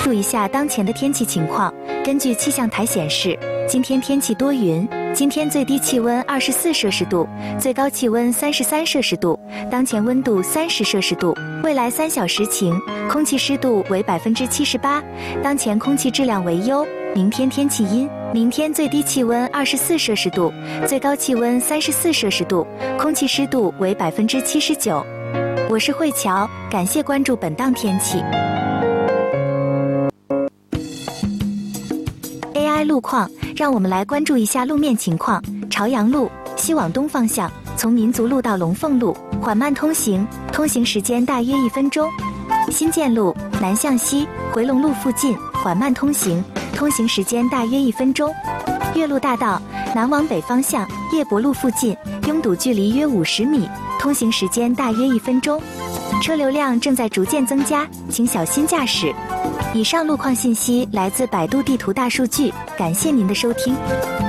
注一下当前的天气情况。根据气象台显示，今天天气多云，今天最低气温24摄氏度，最高气温33摄氏度，当前温度30摄氏度。未来3小时晴，空气湿度为78%，当前空气质量为优。明天天气阴，明天最低气温24摄氏度，最高气温34摄氏度，空气湿度为79%。我是慧乔，感谢关注本档天气。AI 路况，让我们来关注一下路面情况。朝阳路西往东方向，从民族路到龙凤路缓慢通行，通行时间大约1分钟。新建路南向西回龙路附近缓慢通行，通行时间大约1分钟。岳麓大道南往北方向叶伯路附近拥堵距离约50米，通行时间大约1分钟。车流量正在逐渐增加，请小心驾驶。以上路况信息来自百度地图大数据，感谢您的收听。